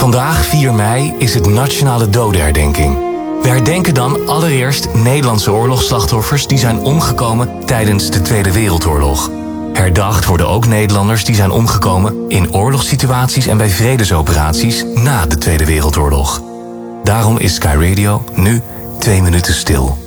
Vandaag, 4 mei, is het Nationale Dodenherdenking. We herdenken dan allereerst Nederlandse oorlogsslachtoffers die zijn omgekomen tijdens de Tweede Wereldoorlog. Herdacht worden ook Nederlanders die zijn omgekomen in oorlogssituaties en bij vredesoperaties na de Tweede Wereldoorlog. Daarom is Sky Radio nu 2 minuten stil.